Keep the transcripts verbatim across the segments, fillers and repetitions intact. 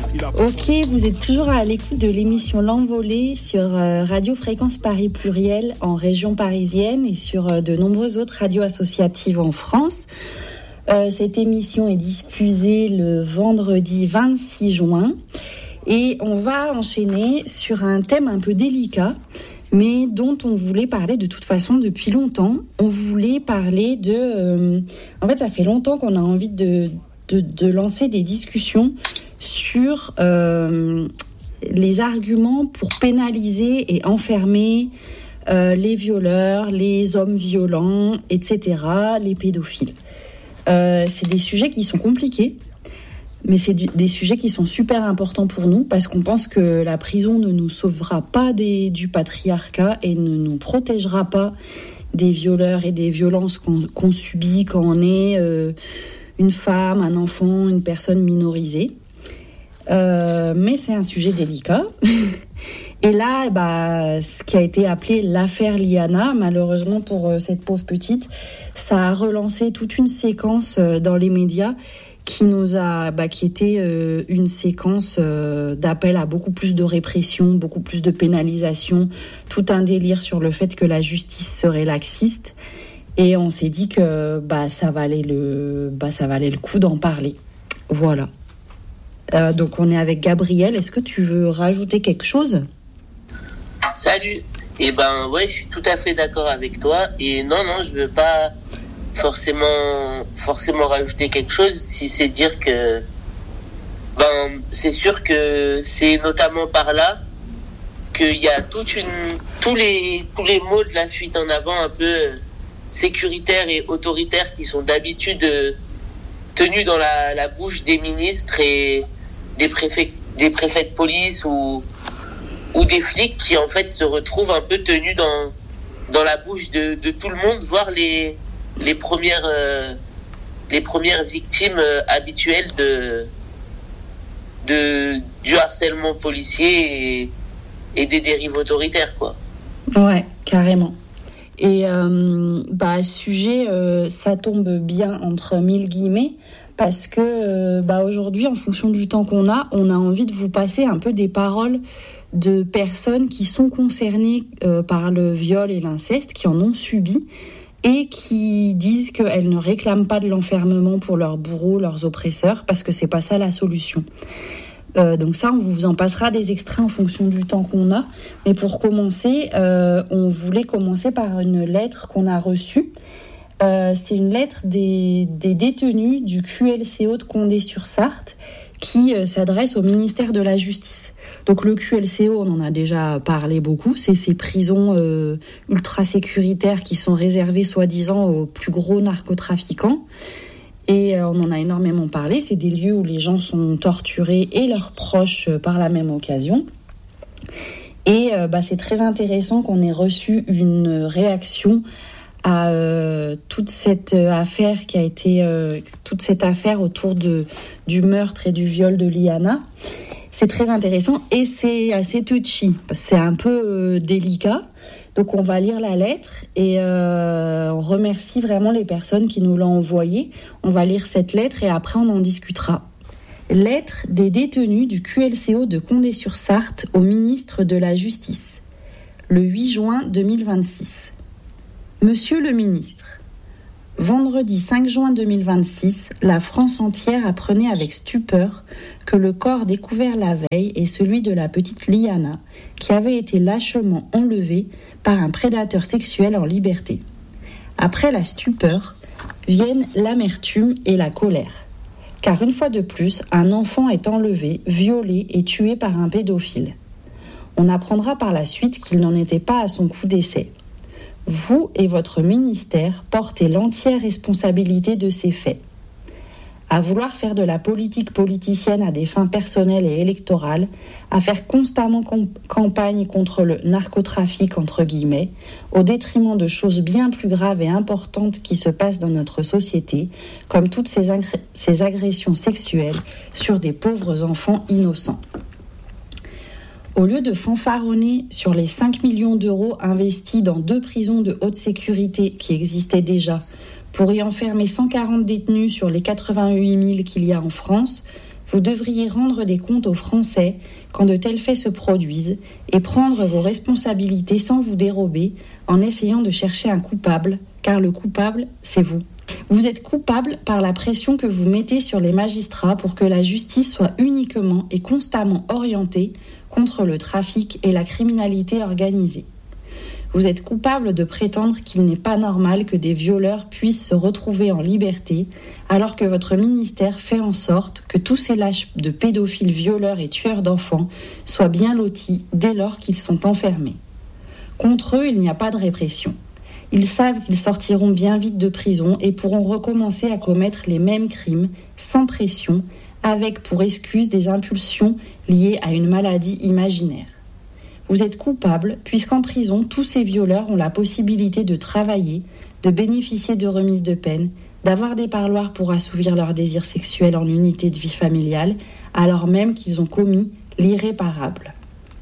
Ok, vous êtes toujours à l'écoute de l'émission L'Envolée sur euh, Radio Fréquence Paris Pluriel en région parisienne et sur euh, de nombreuses autres radios associatives en France. Euh, cette émission est diffusée le vendredi vingt-six juin et on va enchaîner sur un thème un peu délicat, mais dont on voulait parler de toute façon depuis longtemps. On voulait parler de... Euh, en fait, ça fait longtemps qu'on a envie de, de, de lancer des discussions sur euh, les arguments pour pénaliser et enfermer euh, les violeurs, les hommes violents, et cetera, les pédophiles. Euh, c'est des sujets qui sont compliqués, mais c'est du, des sujets qui sont super importants pour nous parce qu'on pense que la prison ne nous sauvera pas des, du patriarcat et ne nous protégera pas des violeurs et des violences qu'on, qu'on subit quand on est euh, une femme, un enfant, une personne minorisée. Euh, mais c'est un sujet délicat. Et là, bah, ce qui a été appelé l'affaire Liana, malheureusement pour euh, cette pauvre petite, ça a relancé toute une séquence euh, dans les médias qui nous a, bah, qui était euh, une séquence euh, d'appel à beaucoup plus de répression, beaucoup plus de pénalisation, tout un délire sur le fait que la justice serait laxiste. Et on s'est dit que bah, ça valait le, bah, ça valait le coup d'en parler. Voilà. Euh, donc on est avec Gabriel. Est-ce que tu veux rajouter quelque chose ? Salut. Eh ben ouais, je suis tout à fait d'accord avec toi. Et non, non, je veux pas forcément, forcément rajouter quelque chose. Si c'est dire que, ben, c'est sûr que c'est notamment par là qu'il y a toute une, tous les, tous les mots de la fuite en avant un peu sécuritaires et autoritaires qui sont d'habitude tenus dans la, la bouche des ministres et des préfets, des préfets de police ou, ou des flics qui en fait se retrouvent un peu tenus dans, dans la bouche de, de tout le monde, voire les, les premières, euh, les premières victimes euh, habituelles de, de, du harcèlement policier et, et des dérives autoritaires, quoi. Ouais, carrément. Et euh, bah, sujet, euh, ça tombe bien entre mille guillemets, parce que euh, bah, aujourd'hui, en fonction du temps qu'on a, on a envie de vous passer un peu des paroles de personnes qui sont concernées euh, par le viol et l'inceste, qui en ont subi, et qui disent qu'elles ne réclament pas de l'enfermement pour leurs bourreaux, leurs oppresseurs, parce que c'est pas ça la solution. Euh, donc ça, on vous en passera des extraits en fonction du temps qu'on a. Mais pour commencer, euh, on voulait commencer par une lettre qu'on a reçue. Euh, c'est une lettre des, des détenus du Q L C O de Condé-sur-Sarthe qui euh, s'adresse au ministère de la Justice. Donc le Q L C O, on en a déjà parlé beaucoup, c'est ces prisons euh, ultra sécuritaires qui sont réservées soi-disant aux plus gros narcotrafiquants. Et euh, on en a énormément parlé, c'est des lieux où les gens sont torturés et leurs proches euh, par la même occasion. Et euh, bah, c'est très intéressant qu'on ait reçu une réaction à euh, toute cette affaire qui a été euh, toute cette affaire autour de du meurtre et du viol de Liana. C'est très intéressant et c'est assez touchy parce que c'est un peu euh, délicat. Donc on va lire la lettre et euh, on remercie vraiment les personnes qui nous l'ont envoyée. On va lire cette lettre et après on en discutera. Lettre des détenus du Q L C O de Condé-sur-Sarthe au ministre de la Justice. Le huit juin deux mille vingt-six. Monsieur le ministre, vendredi cinq juin deux mille vingt-six, la France entière apprenait avec stupeur que le corps découvert la veille est celui de la petite Liana, qui avait été lâchement enlevée par un prédateur sexuel en liberté. Après la stupeur, viennent l'amertume et la colère. Car une fois de plus, un enfant est enlevé, violé et tué par un pédophile. On apprendra par la suite qu'il n'en était pas à son coup d'essai. Vous et votre ministère portez l'entière responsabilité de ces faits. À vouloir faire de la politique politicienne à des fins personnelles et électorales, à faire constamment com- campagne contre le narcotrafic, entre guillemets, au détriment de choses bien plus graves et importantes qui se passent dans notre société, comme toutes ces, agré- ces agressions sexuelles sur des pauvres enfants innocents. Au lieu de fanfaronner sur les cinq millions d'euros investis dans deux prisons de haute sécurité qui existaient déjà pour y enfermer cent quarante détenus sur les quatre-vingt-huit mille qu'il y a en France, Vous devriez rendre des comptes aux Français quand de tels faits se produisent et prendre vos responsabilités sans vous dérober en essayant de chercher un coupable, car le coupable, c'est vous. Vous êtes coupable par la pression que vous mettez sur les magistrats pour que la justice soit uniquement et constamment orientée contre le trafic et la criminalité organisée. Vous êtes coupable de prétendre qu'il n'est pas normal que des violeurs puissent se retrouver en liberté, alors que votre ministère fait en sorte que tous ces lâches de pédophiles violeurs et tueurs d'enfants soient bien lotis dès lors qu'ils sont enfermés. Contre eux, il n'y a pas de répression. Ils savent qu'ils sortiront bien vite de prison et pourront recommencer à commettre les mêmes crimes, sans pression, avec pour excuse des impulsions liées à une maladie imaginaire. Vous êtes coupable, puisqu'en prison, tous ces violeurs ont la possibilité de travailler, de bénéficier de remises de peine, d'avoir des parloirs pour assouvir leurs désirs sexuels en unité de vie familiale, alors même qu'ils ont commis l'irréparable.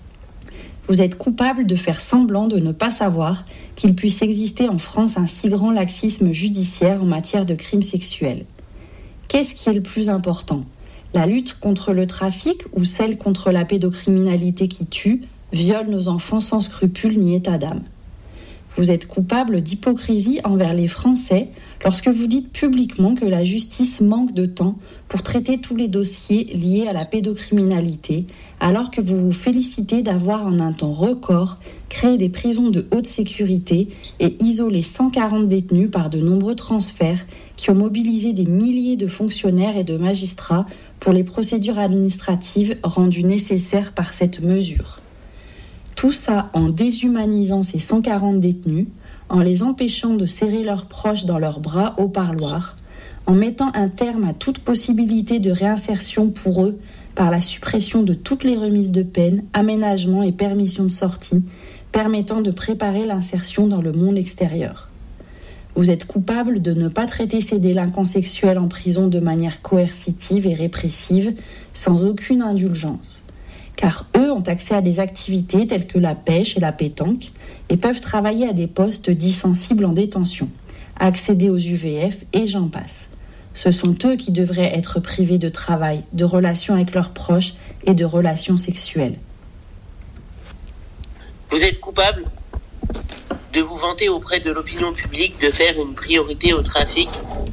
Vous êtes coupable de faire semblant de ne pas savoir qu'il puisse exister en France un si grand laxisme judiciaire en matière de crimes sexuels. Qu'est-ce qui est le plus important ? La lutte contre le trafic ou celle contre la pédocriminalité qui tue, viole nos enfants sans scrupule ni état d'âme. Vous êtes coupable d'hypocrisie envers les Français lorsque vous dites publiquement que la justice manque de temps pour traiter tous les dossiers liés à la pédocriminalité, alors que vous vous félicitez d'avoir en un temps record créé des prisons de haute sécurité et isolé cent quarante détenus par de nombreux transferts qui ont mobilisé des milliers de fonctionnaires et de magistrats pour les procédures administratives rendues nécessaires par cette mesure. Tout ça en déshumanisant ces cent quarante détenus, en les empêchant de serrer leurs proches dans leurs bras au parloir, en mettant un terme à toute possibilité de réinsertion pour eux par la suppression de toutes les remises de peine, aménagements et permissions de sortie, permettant de préparer l'insertion dans le monde extérieur. Vous êtes coupable de ne pas traiter ces délinquants sexuels en prison de manière coercitive et répressive, sans aucune indulgence. Car eux ont accès à des activités telles que la pêche et la pétanque et peuvent travailler à des postes dits sensibles en détention, accéder aux U V F et j'en passe. Ce sont eux qui devraient être privés de travail, de relations avec leurs proches et de relations sexuelles. Vous êtes coupable de vous vanter auprès de l'opinion publique de faire une priorité au trafic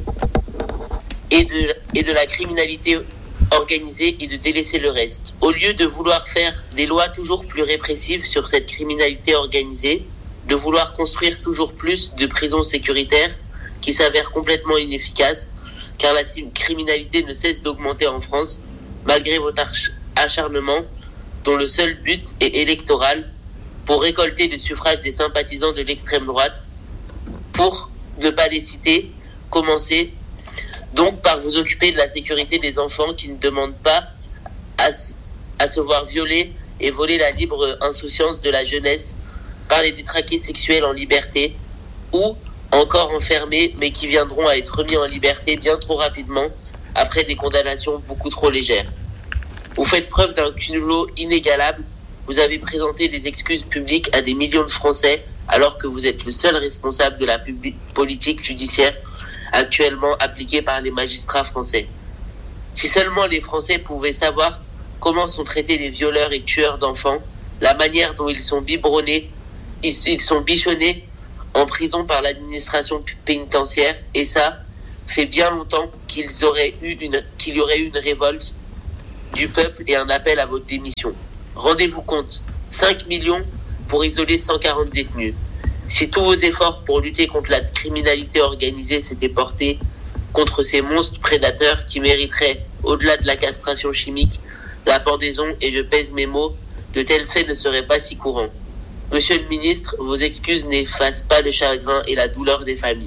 et de, et de la criminalité organisée et de délaisser le reste. Au lieu de vouloir faire des lois toujours plus répressives sur cette criminalité organisée, de vouloir construire toujours plus de prisons sécuritaires qui s'avèrent complètement inefficaces, car la criminalité ne cesse d'augmenter en France, malgré votre acharnement, dont le seul but est électoral, pour récolter le suffrage des sympathisants de l'extrême droite, pour ne pas les citer, commencer donc par vous occuper de la sécurité des enfants qui ne demandent pas à, à se voir violer et voler la libre insouciance de la jeunesse par les détraqués sexuels en liberté ou encore enfermés mais qui viendront à être remis en liberté bien trop rapidement après des condamnations beaucoup trop légères. Vous faites preuve d'un culot inégalable. Vous avez présenté des excuses publiques à des millions de Français alors que vous êtes le seul responsable de la publi- politique judiciaire actuellement appliquée par les magistrats français. Si seulement les Français pouvaient savoir comment sont traités les violeurs et tueurs d'enfants, la manière dont ils sont biberonnés, ils, ils sont bichonnés en prison par l'administration pénitentiaire, et ça fait bien longtemps qu'ils auraient eu une, qu'il y aurait eu une révolte du peuple et un appel à votre démission. Rendez-vous compte, cinq millions pour isoler cent quarante détenus. Si tous vos efforts pour lutter contre la criminalité organisée s'étaient portés contre ces monstres prédateurs qui mériteraient, au-delà de la castration chimique, la pendaison, et je pèse mes mots, de tels faits ne seraient pas si courants. Monsieur le ministre, vos excuses n'effacent pas le chagrin et la douleur des familles.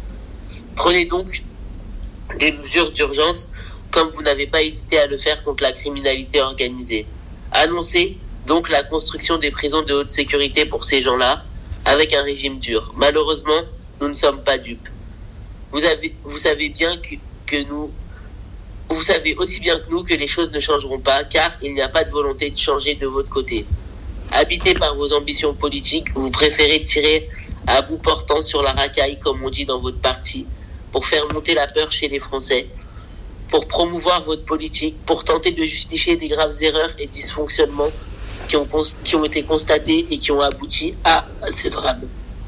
Prenez donc des mesures d'urgence comme vous n'avez pas hésité à le faire contre la criminalité organisée. Annoncez donc la construction des prisons de haute sécurité pour ces gens-là, avec un régime dur. Malheureusement, nous ne sommes pas dupes. Vous avez, vous savez bien que, que nous, vous savez aussi bien que nous que les choses ne changeront pas, car il n'y a pas de volonté de changer de votre côté. Habité par vos ambitions politiques, vous préférez tirer à bout portant sur la racaille, comme on dit dans votre parti, pour faire monter la peur chez les Français. pour promouvoir votre politique, pour tenter de justifier des graves erreurs et dysfonctionnements qui ont, qui ont été constatés et qui ont abouti à ces drames.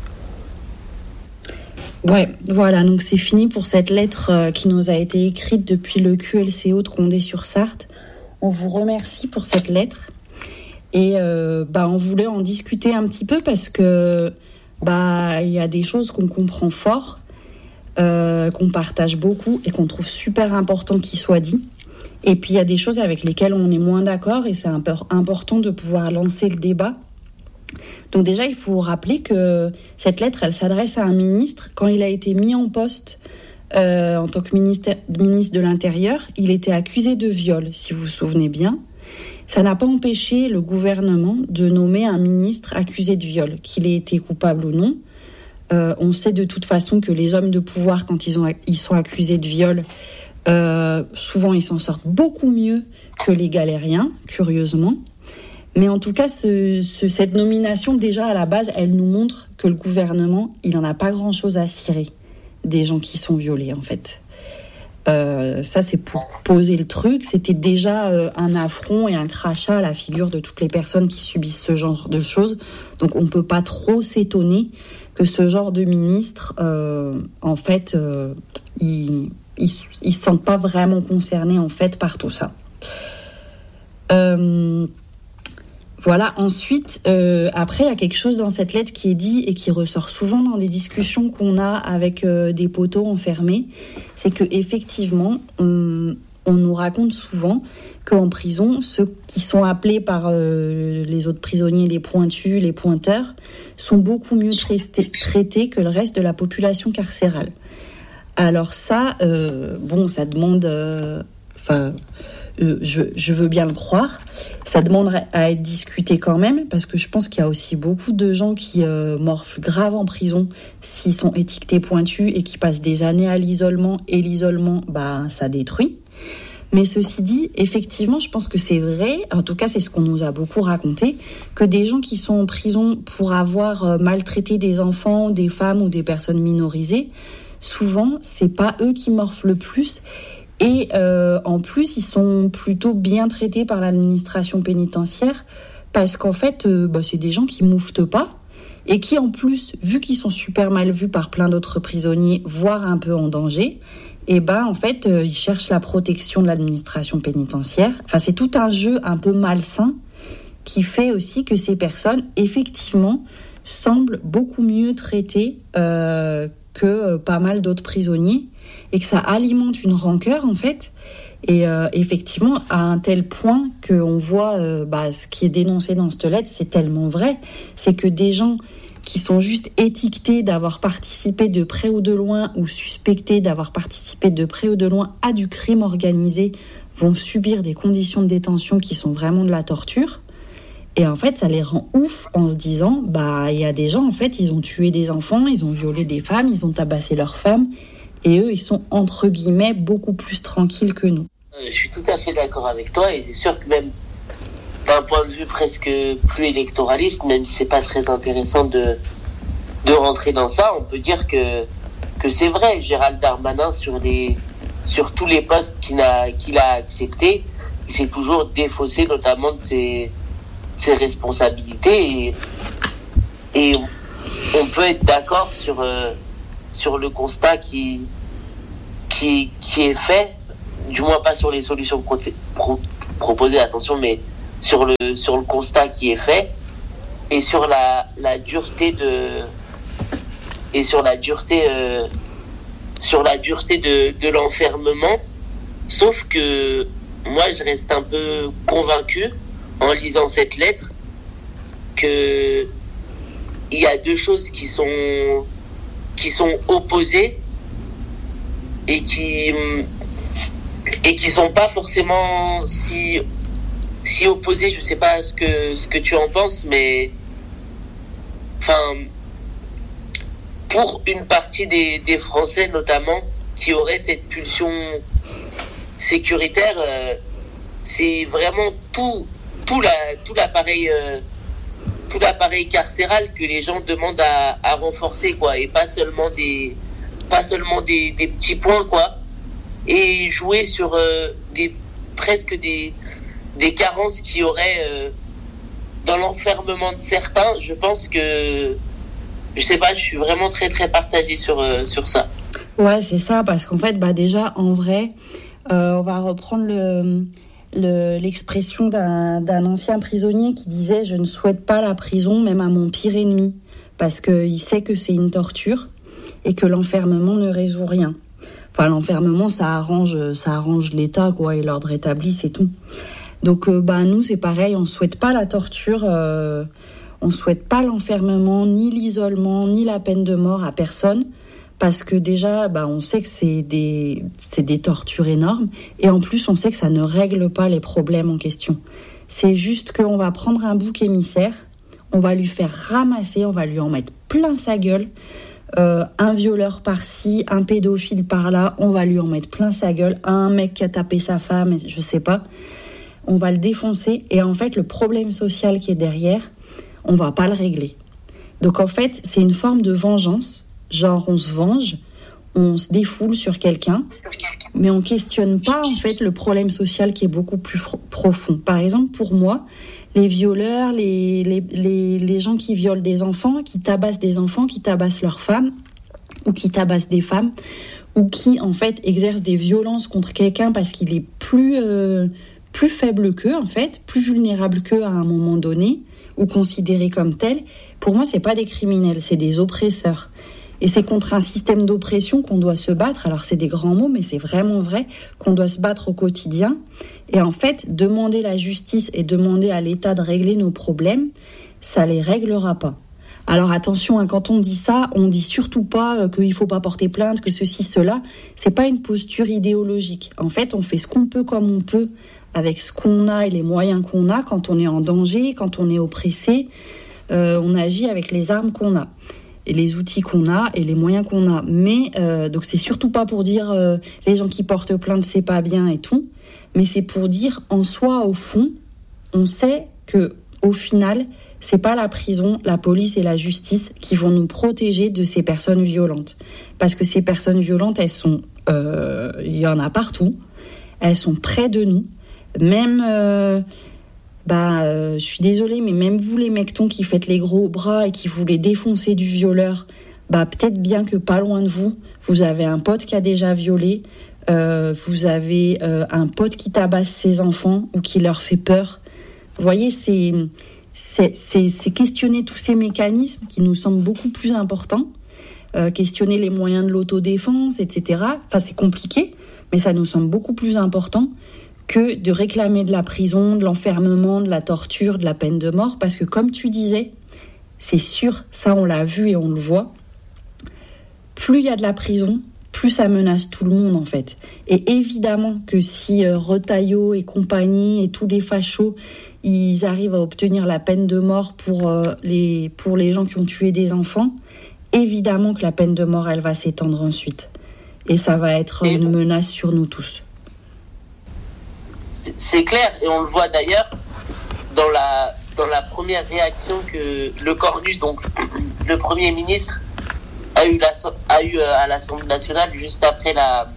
Ouais, voilà, donc c'est fini pour cette lettre euh, qui nous a été écrite depuis le Q L C O de Condé-sur-Sarthe. On vous remercie pour cette lettre et euh, bah, on voulait en discuter un petit peu parce que bah, il y a des choses qu'on comprend fort, euh, qu'on partage beaucoup et qu'on trouve super important qu'ils soient dit. Et puis il y a des choses avec lesquelles on est moins d'accord et c'est important de pouvoir lancer le débat. Donc déjà, il faut rappeler que cette lettre, elle s'adresse à un ministre. Quand il a été mis en poste euh, en tant que ministre, ministre de l'Intérieur, il était accusé de viol, si vous vous souvenez bien. Ça n'a pas empêché le gouvernement de nommer un ministre accusé de viol, qu'il ait été coupable ou non. Euh, on sait de toute façon que les hommes de pouvoir, quand ils, ont, ils sont accusés de viol, euh, souvent ils s'en sortent beaucoup mieux que les galériens, curieusement. Mais en tout cas, ce, ce, cette nomination, déjà à la base, elle nous montre que le gouvernement, il n'en a pas grand-chose à cirer des gens qui sont violés, en fait. Euh, ça, c'est pour poser le truc. C'était déjà euh, un affront et un crachat à la figure de toutes les personnes qui subissent ce genre de choses. Donc, on ne peut pas trop s'étonner que ce genre de ministre, euh, en fait, euh, il ne se sentent pas vraiment concernés, en fait, par tout ça. Euh... Voilà, ensuite, euh, après, il y a quelque chose dans cette lettre qui est dit et qui ressort souvent dans des discussions qu'on a avec euh, des poteaux enfermés, c'est qu'effectivement, on, on nous raconte souvent qu'en prison, ceux qui sont appelés par euh, les autres prisonniers, les pointus, les pointeurs, sont beaucoup mieux traités, traités que le reste de la population carcérale. Alors ça, euh, bon, ça demande... Enfin... Euh, Euh, je, je veux bien le croire. Ça demande à être discuté quand même, parce que je pense qu'il y a aussi beaucoup de gens qui euh, morflent grave en prison s'ils sont étiquetés pointus et qui passent des années à l'isolement, et l'isolement, bah, ça détruit. Mais ceci dit, effectivement, je pense que c'est vrai, en tout cas c'est ce qu'on nous a beaucoup raconté, que des gens qui sont en prison pour avoir maltraité des enfants, des femmes ou des personnes minorisées, souvent, c'est pas eux qui morflent le plus. Et euh, en plus, ils sont plutôt bien traités par l'administration pénitentiaire parce qu'en fait, euh, bah, c'est des gens qui mouftent pas et qui, en plus, vu qu'ils sont super mal vus par plein d'autres prisonniers, voire un peu en danger, et ben en fait, euh, ils cherchent la protection de l'administration pénitentiaire. Enfin, c'est tout un jeu un peu malsain qui fait aussi que ces personnes, effectivement, semblent beaucoup mieux traitées euh, que euh, pas mal d'autres prisonniers. Et que ça alimente une rancœur, en fait. Et euh, effectivement, à un tel point qu'on voit euh, bah, ce qui est dénoncé dans cette lettre, c'est tellement vrai. C'est que des gens qui sont juste étiquetés d'avoir participé de près ou de loin ou suspectés d'avoir participé de près ou de loin à du crime organisé vont subir des conditions de détention qui sont vraiment de la torture. Et en fait, ça les rend ouf en se disant, bah, il y a des gens, en fait, ils ont tué des enfants, ils ont violé des femmes, ils ont tabassé leurs femmes. Et eux, ils sont, entre guillemets, beaucoup plus tranquilles que nous. Euh, je suis tout à fait d'accord avec toi. Et c'est sûr que même d'un point de vue presque plus électoraliste, même si c'est pas très intéressant de, de rentrer dans ça, on peut dire que, que c'est vrai. Gérald Darmanin, sur, les, sur tous les postes qu'il a, qu'il a acceptés, il s'est toujours défaussé notamment de ses, ses responsabilités. Et, et on, on peut être d'accord sur... Euh, sur le constat qui, qui, qui est fait, du moins pas sur les solutions pro, pro, proposées, attention, mais sur le, sur le constat qui est fait, et sur la, la dureté de, et sur la dureté, euh, sur la dureté de, de l'enfermement. Sauf que moi, je reste un peu convaincu, en lisant cette lettre, que il y a deux choses qui sont qui sont opposés et qui et qui sont pas forcément si si opposés. Je sais pas ce que ce que tu en penses, mais enfin pour une partie des des Français notamment qui auraient cette pulsion sécuritaire, euh, c'est vraiment tout tout la tout l'appareil euh, tout l'appareil carcéral que les gens demandent à, à renforcer, quoi, et pas seulement des pas seulement des, des petits points, quoi, et jouer sur euh, des presque des des carences qu'il y aurait euh, dans l'enfermement de certains. Je pense que je sais pas, je suis vraiment très très partagée sur euh, sur ça. Ouais, c'est ça, parce qu'en fait, bah déjà en vrai, euh, on va reprendre le, le l'expression d'un d'un ancien prisonnier qui disait: je ne souhaite pas la prison même à mon pire ennemi, parce que il sait que c'est une torture et que l'enfermement ne résout rien. Enfin, l'enfermement, ça arrange, ça arrange l'État, quoi, et l'ordre établi, c'est tout. Donc, euh, bah, nous, c'est pareil, on souhaite pas la torture, euh, on souhaite pas l'enfermement, ni l'isolement, ni la peine de mort à personne, parce que déjà, bah, on sait que c'est des, c'est des tortures énormes, et en plus, on sait que ça ne règle pas les problèmes en question. C'est juste qu'on va prendre un bouc émissaire, on va lui faire ramasser, on va lui en mettre plein sa gueule. Euh, un violeur par-ci, un pédophile par-là, on va lui en mettre plein sa gueule, un mec qui a tapé sa femme, je sais pas, on va le défoncer, et en fait le problème social qui est derrière, on va pas le régler. Donc en fait c'est une forme de vengeance, genre on se venge, on se défoule sur quelqu'un, mais on questionne pas en fait le problème social qui est beaucoup plus fr- profond. Par exemple, pour moi, les violeurs, les, les, les, les gens qui violent des enfants, qui tabassent des enfants, qui tabassent leurs femmes, ou qui tabassent des femmes, ou qui, en fait, exercent des violences contre quelqu'un parce qu'il est plus, euh, plus faible qu'eux, en fait, plus vulnérable qu'eux à un moment donné, ou considéré comme tel, pour moi, c'est pas des criminels, c'est des oppresseurs. Et c'est contre un système d'oppression qu'on doit se battre. Alors c'est des grands mots, mais c'est vraiment vrai qu'on doit se battre au quotidien. Et en fait, demander la justice et demander à l'État de régler nos problèmes, ça les réglera pas. Alors attention, hein, quand on dit ça, on dit surtout pas euh, qu'il faut pas porter plainte, que ceci, cela. C'est pas une posture idéologique. En fait, on fait ce qu'on peut comme on peut, avec ce qu'on a et les moyens qu'on a quand on est en danger, quand on est oppressé. Euh, on agit avec les armes qu'on a. Et les outils qu'on a et les moyens qu'on a. Mais euh, donc c'est surtout pas pour dire euh, les gens qui portent plainte c'est pas bien et tout, mais c'est pour dire en soi au fond, on sait que au final c'est pas la prison, la police et la justice qui vont nous protéger de ces personnes violentes, parce que ces personnes violentes elles sont, euh, il y en a partout, elles sont près de nous, même. Euh, Bah, euh, je suis désolée, mais même vous les mectons qui faites les gros bras et qui voulez défoncer du violeur, bah peut-être bien que pas loin de vous, vous avez un pote qui a déjà violé, euh, vous avez euh, un pote qui tabasse ses enfants ou qui leur fait peur. Vous voyez, c'est, c'est, c'est, c'est questionner tous ces mécanismes qui nous semblent beaucoup plus importants, euh, questionner les moyens de l'autodéfense, et cetera. Enfin, c'est compliqué, mais ça nous semble beaucoup plus important que de réclamer de la prison, de l'enfermement, de la torture, de la peine de mort, parce que comme tu disais, c'est sûr, ça on l'a vu et on le voit, plus il y a de la prison, plus ça menace tout le monde en fait. Et évidemment que si euh, Retailleau et compagnie et tous les fachos, ils arrivent à obtenir la peine de mort pour, euh, les, pour les gens qui ont tué des enfants, évidemment que la peine de mort, elle va s'étendre ensuite. Et ça va être une menace sur nous tous. C'est clair, et on le voit d'ailleurs dans la dans la première réaction que le Cornu, donc le Premier ministre, a eu la, a eu à l'Assemblée nationale juste après la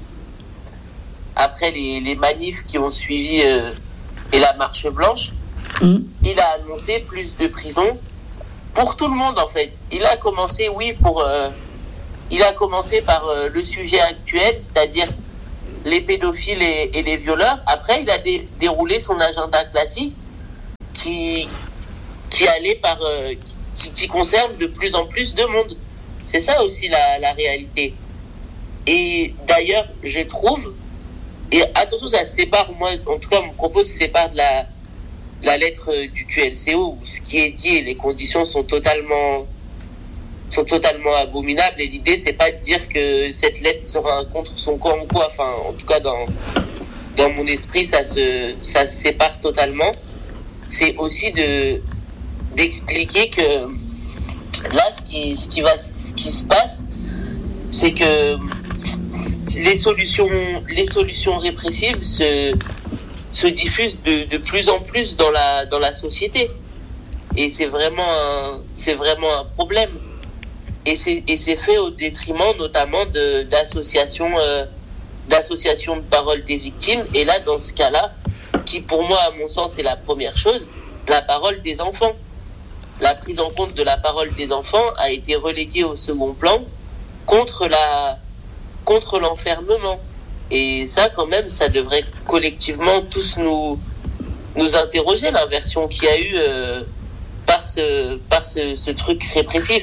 après les, les manifs qui ont suivi euh, et la marche blanche. Mmh. Il a annoncé plus de prisons pour tout le monde en fait. Il a commencé, oui, pour euh, il a commencé par euh, le sujet actuel, c'est-à-dire les pédophiles et, et les violeurs. Après, il a dé, déroulé son agenda classique qui, qui allait par, euh, qui, qui concerne de plus en plus de monde. C'est ça aussi la, la réalité. Et d'ailleurs, je trouve, et attention, ça se sépare, moi, en tout cas, mon propos se sépare de la, de la lettre du Q L C O, où ce qui est dit et les conditions sont totalement, sont totalement abominables, et l'idée c'est pas de dire que cette lettre sera contre son camp ou quoi, enfin en tout cas dans dans mon esprit ça se ça se sépare totalement. C'est aussi de d'expliquer que là ce qui ce qui va ce qui se passe, c'est que les solutions les solutions répressives se se diffusent de de plus en plus dans la dans la société, et c'est vraiment un, c'est vraiment un problème. Et c'est, et c'est fait au détriment notamment de, d'associations, euh, d'association de parole des victimes. Et là, dans ce cas-là, qui pour moi, à mon sens, est la première chose, la parole des enfants. La prise en compte de la parole des enfants a été reléguée au second plan contre la, contre l'enfermement. Et ça, quand même, ça devrait collectivement tous nous, nous interroger, l'inversion qu'il y a eu euh, par ce, par ce, ce truc répressif.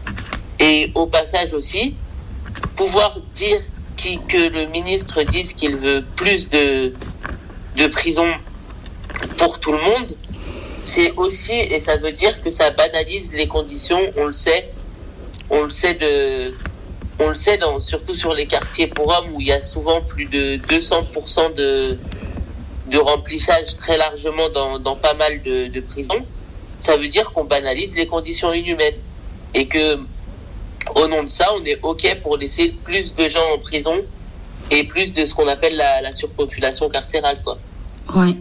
Et au passage aussi, pouvoir dire qui, que le ministre dise qu'il veut plus de, de prison pour tout le monde, c'est aussi, et ça veut dire que ça banalise les conditions, on le sait, on le sait de, on le sait dans, surtout sur les quartiers pour hommes où il y a souvent plus de deux cents pour cent de, de remplissage très largement dans, dans pas mal de, de prisons. Ça veut dire qu'on banalise les conditions inhumaines et que, au nom de ça, on est OK pour laisser plus de gens en prison et plus de ce qu'on appelle la, la surpopulation carcérale, quoi. Ouais.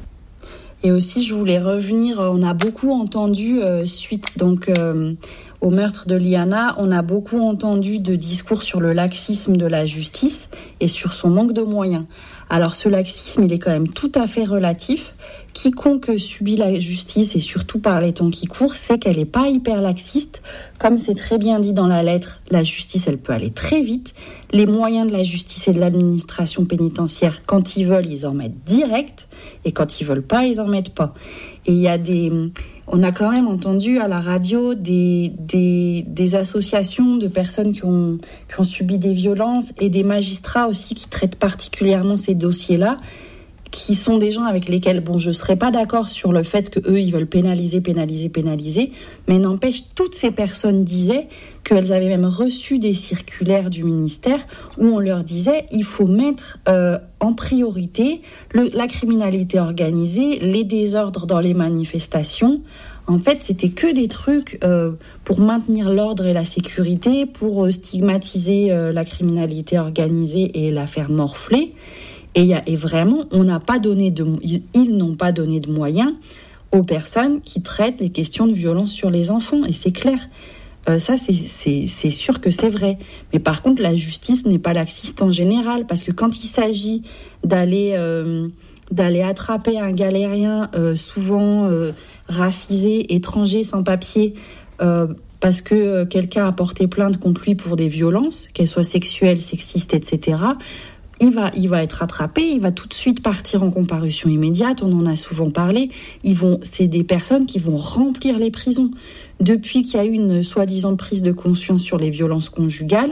Et aussi, je voulais revenir, on a beaucoup entendu, euh, suite donc euh, au meurtre de Liana, on a beaucoup entendu de discours sur le laxisme de la justice et sur son manque de moyens. Alors ce laxisme, il est quand même tout à fait relatif. Quiconque subit la justice, et surtout par les temps qui courent, sait qu'elle n'est pas hyper laxiste. Comme c'est très bien dit dans la lettre, la justice, elle peut aller très vite. Les moyens de la justice et de l'administration pénitentiaire, quand ils veulent, ils en mettent direct. Et quand ils veulent pas, ils en mettent pas. Et il y a des... On a quand même entendu à la radio des, des, des associations de personnes qui ont, qui ont subi des violences et des magistrats aussi qui traitent particulièrement ces dossiers-là, qui sont des gens avec lesquels, bon, je serais pas d'accord sur le fait que eux ils veulent pénaliser, pénaliser, pénaliser, mais n'empêche, toutes ces personnes disaient qu'elles avaient même reçu des circulaires du ministère où on leur disait il faut mettre euh, en priorité le, la criminalité organisée, les désordres dans les manifestations. En fait, c'était que des trucs euh, pour maintenir l'ordre et la sécurité, pour euh, stigmatiser euh, la criminalité organisée et la faire morfler. Et, y a, et vraiment, on n'a pas donné de, ils, ils n'ont pas donné de moyens aux personnes qui traitent les questions de violence sur les enfants. Et c'est clair. Euh, ça, c'est, c'est, c'est sûr que c'est vrai. Mais par contre, la justice n'est pas laxiste en général. Parce que quand il s'agit d'aller, euh, d'aller attraper un galérien, euh, souvent euh, racisé, étranger, sans papier, euh, parce que euh, quelqu'un a porté plainte contre lui pour des violences, qu'elles soient sexuelles, sexistes, et cetera, Il va, il va être attrapé, il va tout de suite partir en comparution immédiate, on en a souvent parlé. Ils vont, c'est des personnes qui vont remplir les prisons. Depuis qu'il y a eu une soi-disant prise de conscience sur les violences conjugales,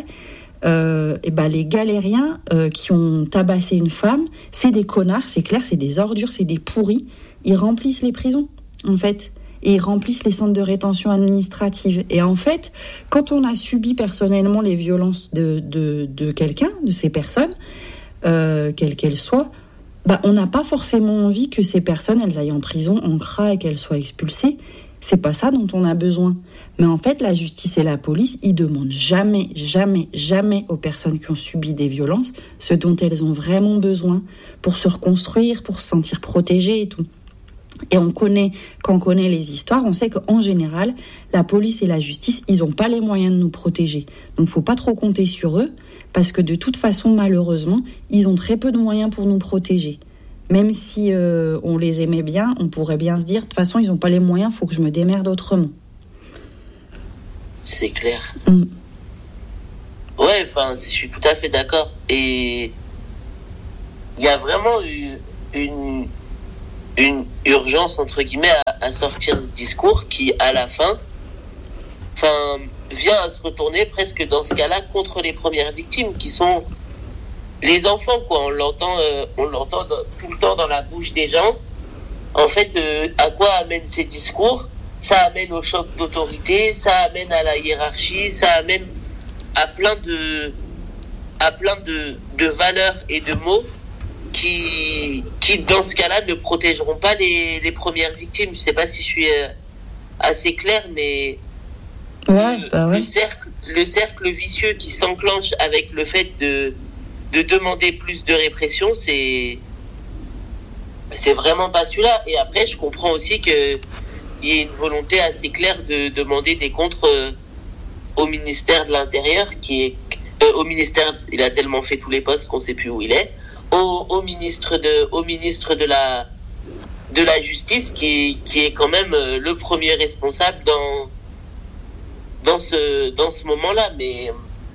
euh, et ben les galériens euh, qui ont tabassé une femme, c'est des connards, c'est clair, c'est des ordures, c'est des pourris. Ils remplissent les prisons, en fait. Et ils remplissent les centres de rétention administrative. Et en fait, quand on a subi personnellement les violences de, de, de quelqu'un, de ces personnes, euh, quelles qu'elles soient, bah, on n'a pas forcément envie que ces personnes, elles aillent en prison, en C R A et qu'elles soient expulsées. C'est pas ça dont on a besoin. Mais en fait, la justice et la police, ils demandent jamais, jamais, jamais aux personnes qui ont subi des violences ce dont elles ont vraiment besoin pour se reconstruire, pour se sentir protégées et tout. Et on connaît, quand on connaît les histoires, on sait qu'en général, la police et la justice, ils n'ont pas les moyens de nous protéger. Donc, faut pas trop compter sur eux, parce que de toute façon, malheureusement, ils ont très peu de moyens pour nous protéger. Même si euh, on les aimait bien, on pourrait bien se dire, de toute façon, ils n'ont pas les moyens, faut que je me démerde autrement. C'est clair. Mm. Ouais, enfin, je suis tout à fait d'accord. Et il y a vraiment eu une... une urgence, entre guillemets, à, à sortir ce discours qui, à la fin, enfin, vient à se retourner presque dans ce cas-là contre les premières victimes, qui sont les enfants, quoi. On l'entend, euh, on l'entend dans, tout le temps dans la bouche des gens. En fait, euh, à quoi amènent ces discours ? Ça amène au choc d'autorité, ça amène à la hiérarchie, ça amène à plein de, à plein de, de valeurs et de mots qui, qui, dans ce cas-là, ne protégeront pas les, les premières victimes. Je sais pas si je suis euh, assez clair, mais ouais, le, bah ouais. le cercle, le cercle vicieux qui s'enclenche avec le fait de, de demander plus de répression, c'est, c'est vraiment pas celui-là. Et après, je comprends aussi que il y ait une volonté assez claire de demander des comptes euh, au ministère de l'Intérieur, qui est, Euh, au ministère, il a tellement fait tous les postes qu'on sait plus où il est. Au, au ministre de, au ministre de la, de la justice, qui, qui est quand même euh, le premier responsable dans, dans ce, dans ce moment-là. Mais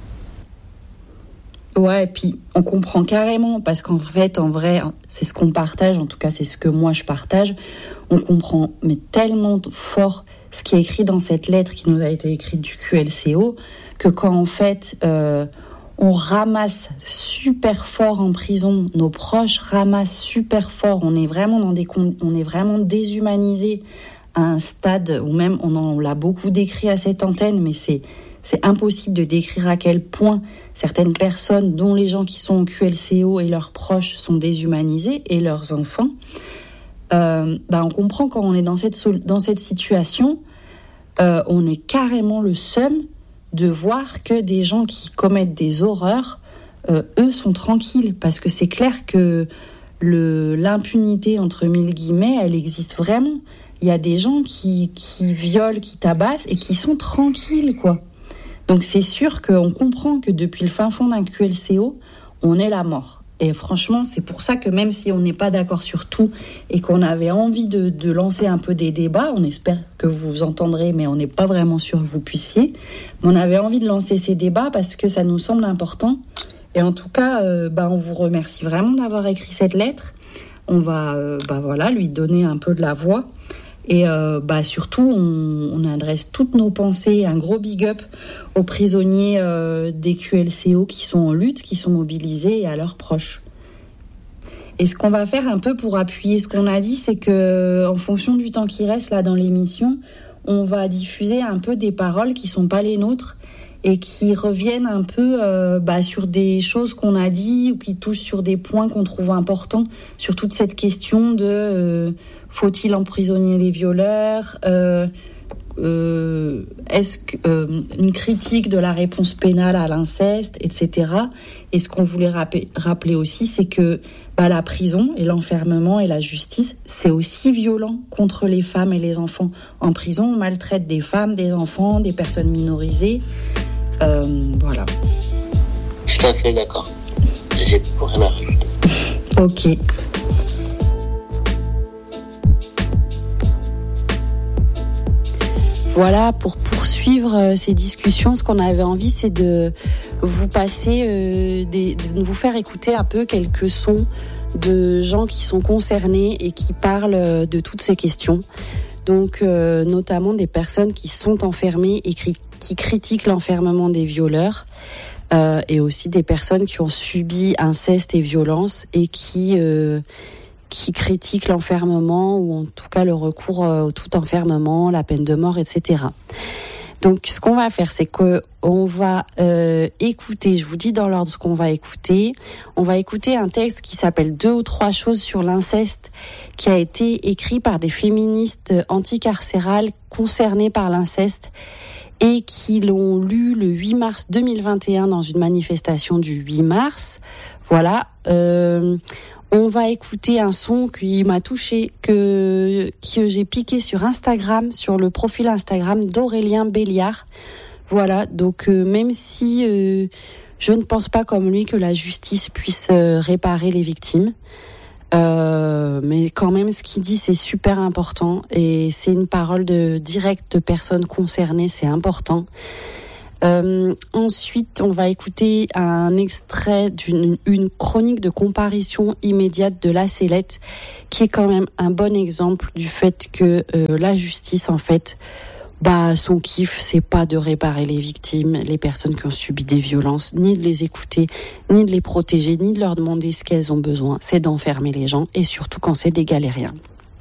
ouais, et puis on comprend carrément, parce qu'en fait, en vrai, c'est ce qu'on partage, en tout cas c'est ce que moi je partage, on comprend mais tellement fort ce qui est écrit dans cette lettre qui nous a été écrite du Q L C O, que quand en fait euh, on ramasse super fort en prison, nos proches ramassent super fort, on est vraiment dans des con- on est vraiment déshumanisé à un stade où même on en on l'a beaucoup décrit à cette antenne, mais c'est c'est impossible de décrire à quel point certaines personnes, dont les gens qui sont au Q L C O et leurs proches, sont déshumanisés, et leurs enfants. Euh, bah on comprend quand on est dans cette, dans cette situation, euh, on est carrément le seum de voir que des gens qui commettent des horreurs, euh, eux sont tranquilles, parce que c'est clair que le, l'impunité, entre mille guillemets, elle existe vraiment. Il y a des gens qui, qui violent, qui tabassent et qui sont tranquilles, quoi. Donc c'est sûr qu'on comprend que depuis le fin fond d'un Q L C O, on est la mort. Et franchement, c'est pour ça que même si on n'est pas d'accord sur tout et qu'on avait envie de, de lancer un peu des débats, on espère que vous vous entendrez, mais on n'est pas vraiment sûr que vous puissiez. Mais on avait envie de lancer ces débats parce que ça nous semble important. Et en tout cas, euh, bah, on vous remercie vraiment d'avoir écrit cette lettre. On va euh, bah, voilà, lui donner un peu de la voix. Et euh, bah, surtout, on, on adresse toutes nos pensées, un gros big up aux prisonniers euh, des Q L C O qui sont en lutte, qui sont mobilisés, et à leurs proches. Et ce qu'on va faire un peu pour appuyer ce qu'on a dit, c'est que en fonction du temps qui reste là dans l'émission, on va diffuser un peu des paroles qui sont pas les nôtres et qui reviennent un peu euh, bah, sur des choses qu'on a dit ou qui touchent sur des points qu'on trouve importants, sur toute cette question de euh, faut-il emprisonner les violeurs, euh, euh, est-ce que, euh, une critique de la réponse pénale à l'inceste, et cetera. Et ce qu'on voulait rappeler, rappeler aussi, c'est que bah, la prison et l'enfermement et la justice, c'est aussi violent contre les femmes et les enfants. En prison, on maltraite des femmes, des enfants, des personnes minorisées. Euh, voilà. Tout à fait d'accord. J'ai rien à rajouter. Ok. Voilà, pour poursuivre ces discussions, ce qu'on avait envie, c'est de vous passer, euh, des, de vous faire écouter un peu quelques sons de gens qui sont concernés et qui parlent de toutes ces questions. Donc, euh, notamment des personnes qui sont enfermées et qui, qui critiquent l'enfermement des violeurs, euh, et aussi des personnes qui ont subi inceste et violence et qui euh, qui critiquent l'enfermement ou en tout cas le recours au tout enfermement, la peine de mort, et cetera. Donc, ce qu'on va faire, c'est que on va euh, écouter. Je vous dis dans l'ordre ce qu'on va écouter. On va écouter un texte qui s'appelle Deux ou trois choses sur l'inceste, qui a été écrit par des féministes anticarcérales concernées par l'inceste et qui l'ont lu le huit mars deux mille vingt et un dans une manifestation du huit mars. Voilà. Euh, On va écouter un son qui m'a touchée, que, que j'ai piqué sur Instagram, sur le profil Instagram d'Aurélien Béliard. Voilà, donc euh, même si euh, je ne pense pas comme lui que la justice puisse euh, réparer les victimes, euh, mais quand même ce qu'il dit c'est super important et c'est une parole de directe de personnes concernées, c'est important. Euh, ensuite, on va écouter un extrait d'une une chronique de comparution immédiate de La Sellette, qui est quand même un bon exemple du fait que euh, la justice, en fait, bah son kiff, c'est pas de réparer les victimes, les personnes qui ont subi des violences, ni de les écouter, ni de les protéger, ni de leur demander ce qu'elles ont besoin. C'est d'enfermer les gens, et surtout quand c'est des galériens.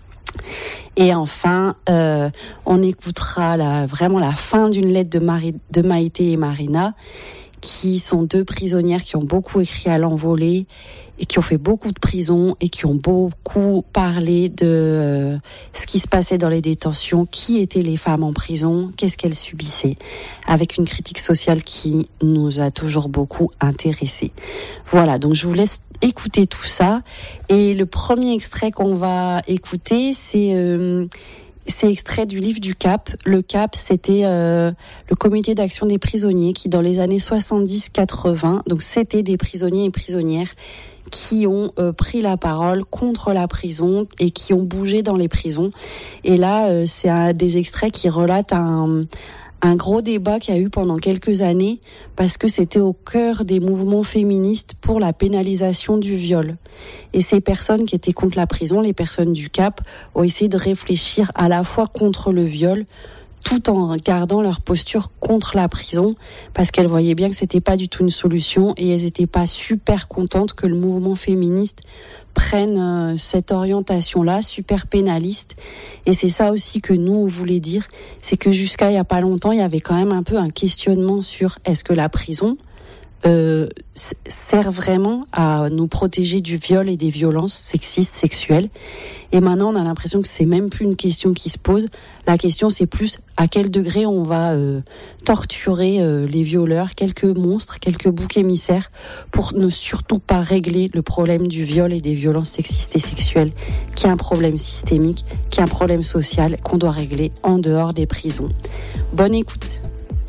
Et enfin, euh, on écoutera la, vraiment la fin d'une lettre de, Marie, de Maïté et Marina, qui sont deux prisonnières qui ont beaucoup écrit à l'envolée et qui ont fait beaucoup de prison et qui ont beaucoup parlé de euh, ce qui se passait dans les détentions, qui étaient les femmes en prison, qu'est-ce qu'elles subissaient, avec une critique sociale qui nous a toujours beaucoup intéressés. Voilà, donc je vous laisse écouter tout ça. Et le premier extrait qu'on va écouter, c'est euh, c'est extrait du livre du C A P. Le C A P, c'était euh, le comité d'action des prisonniers qui, dans les années soixante-dix quatre-vingts, donc c'était des prisonniers et prisonnières qui ont euh, pris la parole contre la prison et qui ont bougé dans les prisons. Et là, euh, c'est un des extraits qui relatent un, un gros débat qu'il y a eu pendant quelques années parce que c'était au cœur des mouvements féministes pour la pénalisation du viol. Et ces personnes qui étaient contre la prison, les personnes du C A P, ont essayé de réfléchir à la fois contre le viol, tout en gardant leur posture contre la prison, parce qu'elles voyaient bien que c'était pas du tout une solution et elles étaient pas super contentes que le mouvement féministe prenne euh, cette orientation-là, super pénaliste. Et c'est ça aussi que nous, on voulait dire, c'est que jusqu'à il y a pas longtemps, il y avait quand même un peu un questionnement sur est-ce que la prison euh, sert vraiment à nous protéger du viol et des violences sexistes, sexuelles. Et maintenant, on a l'impression que c'est même plus une question qui se pose. La question, c'est plus à quel degré on va euh, torturer euh, les violeurs, quelques monstres, quelques boucs émissaires, pour ne surtout pas régler le problème du viol et des violences sexistes et sexuelles, qui est un problème systémique, qui est un problème social qu'on doit régler en dehors des prisons. Bonne écoute.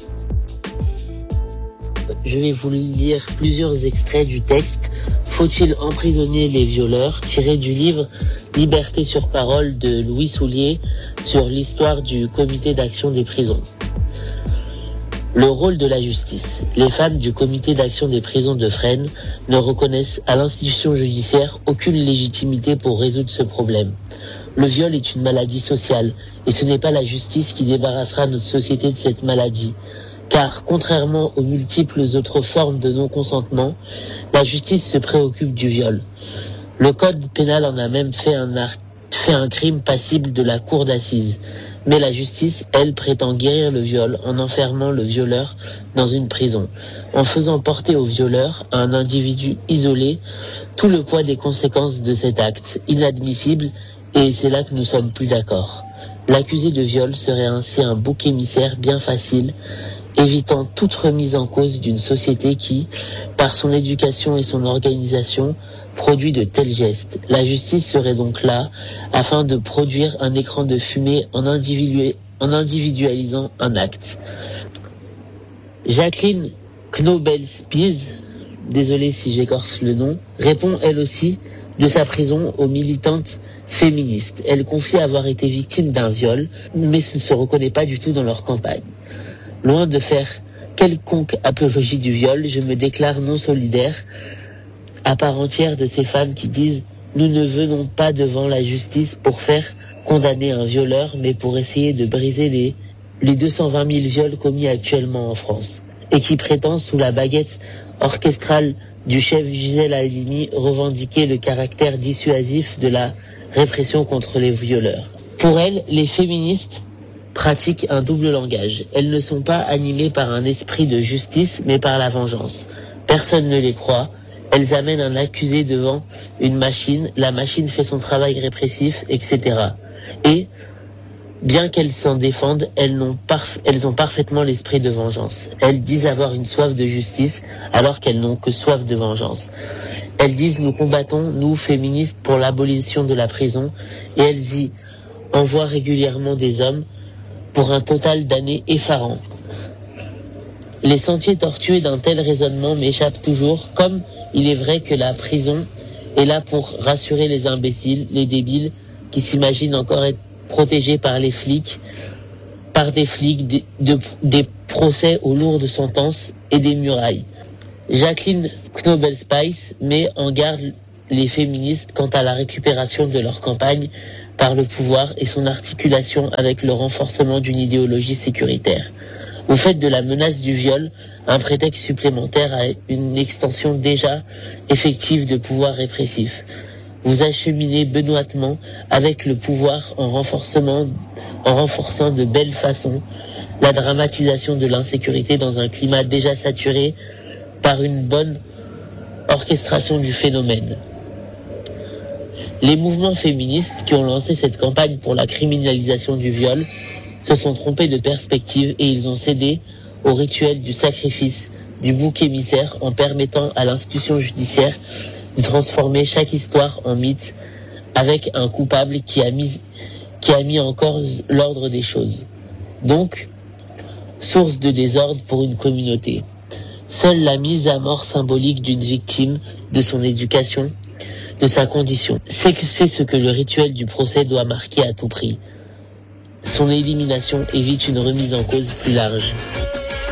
Je vais vous lire plusieurs extraits du texte « Faut-il emprisonner les violeurs ?» tiré du livre « Liberté sur parole » de Louis Soulier sur l'histoire du comité d'action des prisons. Le rôle de la justice. Les femmes du comité d'action des prisons de Fresnes ne reconnaissent à l'institution judiciaire aucune légitimité pour résoudre ce problème. Le viol est une maladie sociale et ce n'est pas la justice qui débarrassera notre société de cette maladie. Car, contrairement aux multiples autres formes de non-consentement, la justice se préoccupe du viol. Le code pénal en a même fait un, ar- fait un crime passible de la cour d'assises. Mais la justice, elle, prétend guérir le viol en enfermant le violeur dans une prison, en faisant porter au violeur, à un individu isolé, tout le poids des conséquences de cet acte, inadmissible, et c'est là que nous sommes plus d'accord. L'accusé de viol serait ainsi un bouc émissaire bien facile, évitant toute remise en cause d'une société qui, par son éducation et son organisation, produit de tels gestes. La justice serait donc là afin de produire un écran de fumée en, individu- en individualisant un acte. Jacqueline Knobel-Spies, désolé si j'écorce le nom, répond elle aussi de sa prison aux militantes féministes. Elle confie avoir été victime d'un viol, mais ne se reconnaît pas du tout dans leur campagne. Loin de faire quelconque apologie du viol, je me déclare non solidaire à part entière de ces femmes qui disent « Nous ne venons pas devant la justice pour faire condamner un violeur, mais pour essayer de briser les, les deux cent vingt mille viols commis actuellement en France. » Et qui prétendent, sous la baguette orchestrale du chef Gisèle Halimi, revendiquer le caractère dissuasif de la répression contre les violeurs. Pour elles, les féministes pratiquent un double langage. Elles ne sont pas animées par un esprit de justice, mais par la vengeance. Personne ne les croit. Elles amènent un accusé devant une machine, la machine fait son travail répressif, et cetera. Et, bien qu'elles s'en défendent, elles, n'ont parf- elles ont parfaitement l'esprit de vengeance. Elles disent avoir une soif de justice, alors qu'elles n'ont que soif de vengeance. Elles disent « Nous combattons, nous, féministes, pour l'abolition de la prison », et elles y envoient régulièrement des hommes, pour un total d'années effarant. Les sentiers tortueux d'un tel raisonnement m'échappent toujours, comme il est vrai que la prison est là pour rassurer les imbéciles, les débiles, qui s'imaginent encore être protégés par les flics, par des flics, des, de, des procès aux lourdes sentences et des murailles. Jacqueline Knobel-Spies met en garde les féministes quant à la récupération de leur campagne par le pouvoir et son articulation avec le renforcement d'une idéologie sécuritaire. Vous faites de la menace du viol un prétexte supplémentaire à une extension déjà effective de pouvoir répressif. Vous acheminez benoîtement avec le pouvoir en renforcement, en renforçant de belle façon la dramatisation de l'insécurité dans un climat déjà saturé par une bonne orchestration du phénomène. Les mouvements féministes qui ont lancé cette campagne pour la criminalisation du viol se sont trompés de perspective et ils ont cédé au rituel du sacrifice du bouc émissaire en permettant à l'institution judiciaire de transformer chaque histoire en mythe avec un coupable qui a mis qui a mis en cause l'ordre des choses. Donc, source de désordre pour une communauté. Seule la mise à mort symbolique d'une victime, de son éducation, de sa condition, c'est que c'est ce que le rituel du procès doit marquer à tout prix. Son élimination évite une remise en cause plus large.